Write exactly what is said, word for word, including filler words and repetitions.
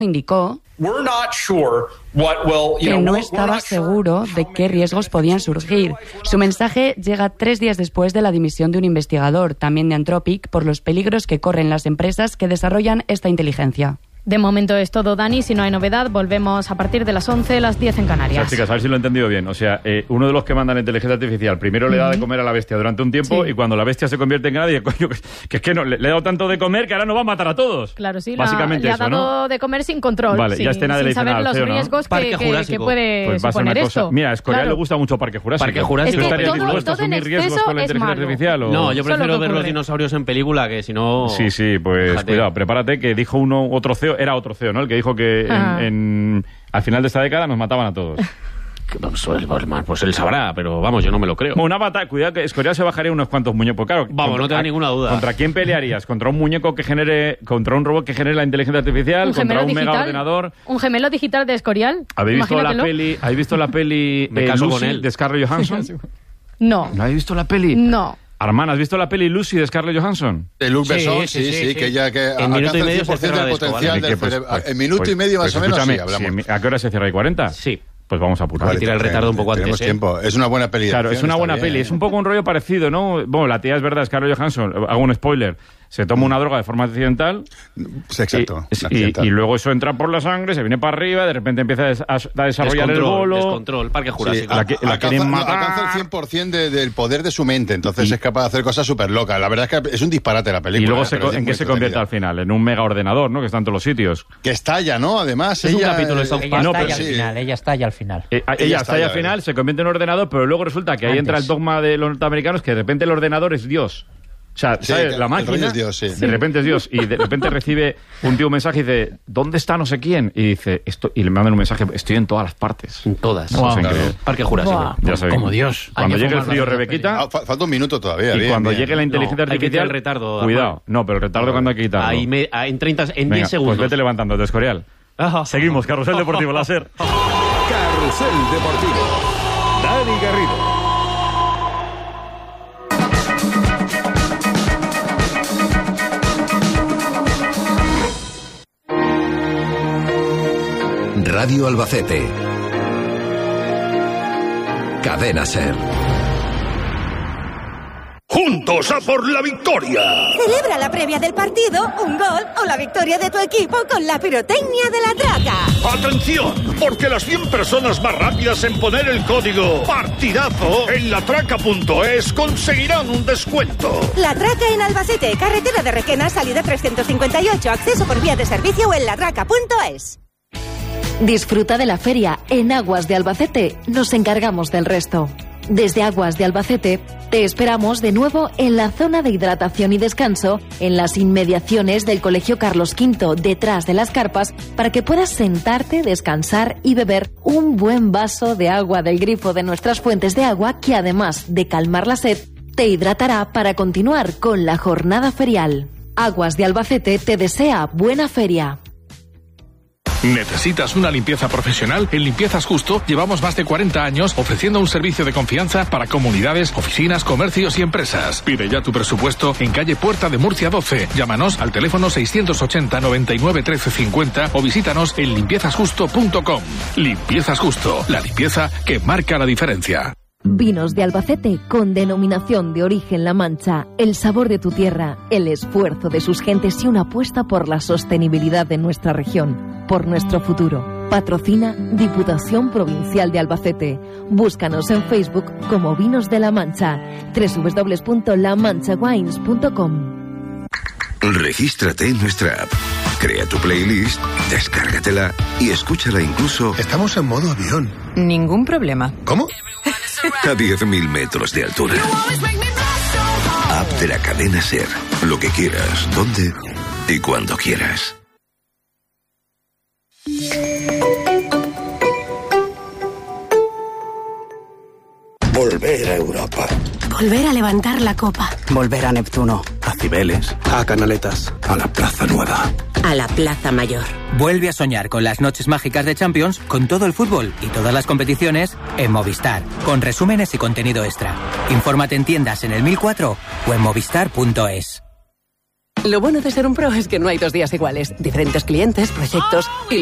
indicó que no estaba seguro de qué riesgos podían surgir. Su mensaje llega tres días después de la dimisión de un investigador, también de Anthropic, por los peligros que corren las empresas que desarrollan esta inteligencia. De momento es todo, Dani. Si no hay novedad, volvemos a partir de las once, las diez en Canarias. O sea, chicas, a ver si lo he entendido bien. O sea, eh, uno de los que manda la inteligencia artificial primero le da de comer a la bestia durante un tiempo, sí, y cuando la bestia se convierte en ganado, coño, que es que no, le, le he dado tanto de comer que ahora no va a matar a todos. Claro, sí, básicamente la, eso, le ha dado ¿no? de comer sin control, vale, sin, ya este sin saber los feo, riesgos ¿no? que, que, que puede pues suponer esto. Cosa. Mira, a Escorial claro. le gusta mucho Parque Jurásico. Parque Jurásico. Es que ¿Estarías todo, dispuesto a todo en asumir riesgos con la exceso inteligencia es malo. artificial? ¿o? No, yo prefiero ver los ocurre. dinosaurios en película, que si no... Sí, sí, pues Fíjate. Cuidado, prepárate, que dijo uno, otro C E O, era otro C E O, ¿no? El que dijo que en, en, al final de esta década nos mataban a todos. Pues, pues él sabrá, pero vamos, yo no me lo creo. Bueno, una batalla, cuidado que Escorial se bajaría unos cuantos muñecos. Claro, vamos, contra, no tengo ninguna duda. ¿Contra quién pelearías? ¿Contra un muñeco que genere, contra un robot que genere la inteligencia artificial? ¿Un ¿Contra un digital? mega ordenador? ¿Un gemelo digital de Escorial? ¿Habéis visto la Imagínatelo. peli, ¿habéis visto la peli Me eh, caso Lucy con él. de Scarlett Johansson? No. ¿No habéis visto la peli? No. Armán, ¿has visto la peli Lucy de Scarlett Johansson? De Luc Sí, Besson, sí, sí, sí, sí, sí. que ella que En minuto alcanza y el medio cien por ciento se del cierra la potencial Así que, del pues, cerebro. pues, En minuto pues, y medio pues, más o menos, sí, escúchame, hablamos. si- ¿a qué hora se cierra? ¿Y cuarenta? Sí. Pues vamos a apurar. Vale, tira el retardo un poco tenemos antes, ¿eh? tiempo. Es una buena peli. de Claro, es acción, una está buena bien. peli. Es un poco un rollo parecido, ¿no? Bueno, la tía es verdad, Scarlett Johansson. Hago un spoiler. Se toma una droga de forma accidental. Sí, exacto. Y, y, accidental. y luego eso entra por la sangre, se viene para arriba, de repente empieza a, des- a desarrollar el Descontrol, bolo. descontrol, Parque Sí, Jurásico. la que- la alcanza, quieren no, matar. alcanza el cien por ciento de- del poder de su mente, entonces Y- es capaz de hacer cosas súper locas. La verdad es que es un disparate la película. Y luego ¿eh? se Pero co- es en muy qué se convierte al entretenida. final, en un mega ordenador, ¿no? Que está en todos los sitios. Que estalla, ¿no? Además, Es un ella, capítulo de South eh, Park. Ella no, está pero ya al sí. final, ella está ya al final. Eh, ella, Ella está está ahí ya, al final, eh. se convierte en un ordenador, pero luego resulta que ahí Antes. entra el dogma de los norteamericanos que de repente el ordenador es Dios. O sea, Sí, ¿sabes? que La el máquina, rollo es Dios, sí. de repente es Dios, y de repente recibe un tío un mensaje y dice, ¿dónde está no sé quién? Y dice, esto, y le mandan un mensaje, estoy en todas las partes. En todas. Wow. Eso es Claro. increíble. Parque Jurásico. Buah. Ya sabéis. Como Dios. Cuando Hay que llegue el fumarlo frío, de la Rebequita, Ah, fa- falta un minuto todavía. y bien, cuando bien. llegue la inteligencia No, hay que quitar artificial, el retardo, cuidado. Armando. No, pero el retardo cuando hay que quitarlo. Ahí me, ah, en treinta, en Venga, diez segundos. pues vete levantando, de Escorial. Ah. Seguimos, Carrusel Deportivo Láser. Carrusel Deportivo. Dani Garrido. Radio Albacete. Cadena Ser. ¡Juntos a por la victoria! Celebra la previa del partido, un gol o la victoria de tu equipo con la pirotecnia de La Traca. ¡Atención! Porque las cien personas más rápidas en poner el código partidazo en latraca punto es conseguirán un descuento. La Traca en Albacete, carretera de Requena, salida trescientos cincuenta y ocho, acceso por vía de servicio o en latraca punto es. Disfruta de la feria. En Aguas de Albacete nos encargamos del resto. Desde Aguas de Albacete te esperamos de nuevo en la zona de hidratación y descanso, en las inmediaciones del Colegio Carlos quinto, detrás de las carpas, para que puedas sentarte, descansar y beber un buen vaso de agua del grifo de nuestras fuentes de agua que, además de calmar la sed, te hidratará para continuar con la jornada ferial. Aguas de Albacete te desea buena feria. ¿Necesitas una limpieza profesional? En Limpiezas Justo llevamos más de cuarenta años ofreciendo un servicio de confianza para comunidades, oficinas, comercios y empresas. Pide ya tu presupuesto en calle Puerta de Murcia doce. Llámanos al teléfono seiscientos ochenta noventa y nueve trece cincuenta o visítanos en limpiezas justo punto com. Limpiezas Justo, la limpieza que marca la diferencia. Vinos de Albacete con denominación de origen La Mancha, el sabor de tu tierra, el esfuerzo de sus gentes y una apuesta por la sostenibilidad de nuestra región, por nuestro futuro. Patrocina Diputación Provincial de Albacete. Búscanos en Facebook como Vinos de La Mancha, doble u doble u doble u punto la mancha wines punto com. Regístrate en nuestra app. Crea tu playlist, descárgatela y escúchala incluso... Estamos en modo avión. Ningún problema. ¿Cómo? A diez mil metros de altura. App de la cadena Ser. Lo que quieras, donde y cuando quieras. Volver a Europa. Volver a levantar la copa. Volver a Neptuno. A Cibeles. A Canaletas. A la Plaza Nueva. A la Plaza Mayor. Vuelve a soñar con las noches mágicas de Champions, con todo el fútbol y todas las competiciones en Movistar, con resúmenes y contenido extra. Infórmate en tiendas en el mil cuatro o en movistar punto es. Lo bueno de ser un pro es que no hay dos días iguales. Diferentes clientes, proyectos y